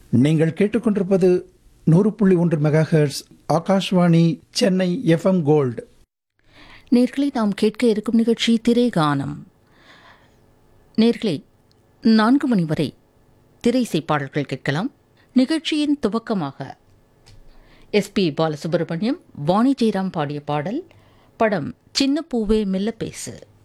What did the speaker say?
நீங்கள் கேட்டுக்கொண்டிருப்பது 100.1 megahertz Akashvani Chennai FM gold. நேர்களே, நாம் கேட்க இருக்கும் நிகழ்ச்சி திரைகானம். நேர்களே, 4 மணி வரை திரை இசை பாடல்கள் கேட்கலாம். நிகழ்ச்சியின் துவக்கமாக எஸ்பி பாலசுப்ரமணியம், வாணி ஜெயராம் பாடிய பாடல். படம் சின்ன பூவே மெல்ல பேசு.